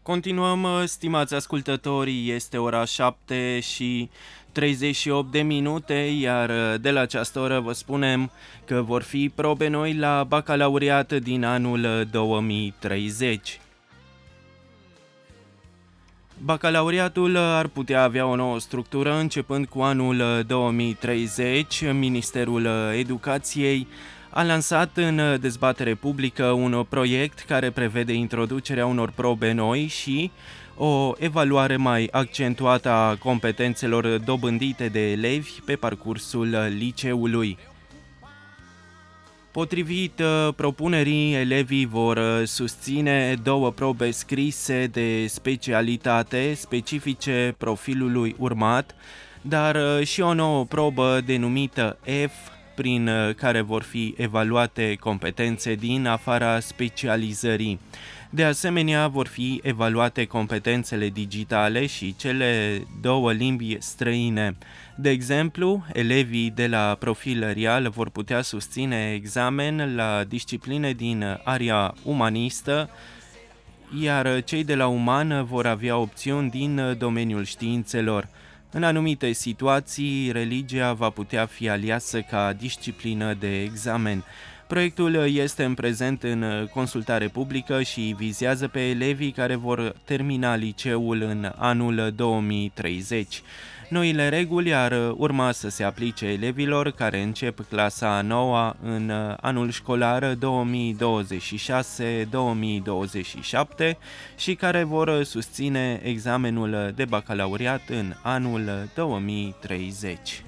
Continuăm, stimați ascultători, este ora 7 și 38 de minute, iar de la această oră vă spunem că vor fi probe noi la bacalaureat din anul 2030. Bacalaureatul ar putea avea o nouă structură începând cu anul 2030. Ministerul Educației a lansat în dezbatere publică un proiect care prevede introducerea unor probe noi și o evaluare mai accentuată a competențelor dobândite de elevi pe parcursul liceului. Potrivit propunerii, elevii vor susține două probe scrise de specialitate specifice profilului urmat, dar și o nouă probă denumită F, prin care vor fi evaluate competențe din afara specializării. De asemenea, vor fi evaluate competențele digitale și cele două limbi străine. De exemplu, elevii de la profil real vor putea susține examen la discipline din area umanistă, iar cei de la uman vor avea opțiuni din domeniul științelor. În anumite situații, religia va putea fi aliasă ca disciplină de examen. Proiectul este în prezent în consultare publică și vizează pe elevii care vor termina liceul în anul 2030. Noile reguli ar urma să se aplice elevilor care încep clasa a 9-a în anul școlar 2026-2027 și care vor susține examenul de bacalaureat în anul 2030.